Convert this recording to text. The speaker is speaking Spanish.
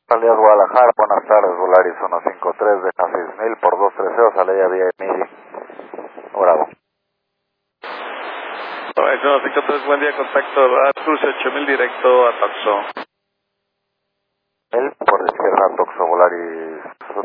Alias Guadalajara, buenas tardes, Volaris 153, deja 6000 por 230, salida vía Emili. Bravo. Volaris 153, buen día, contacto Cruce 8000 directo a Toxo. Él por izquierda, Toxo, Volaris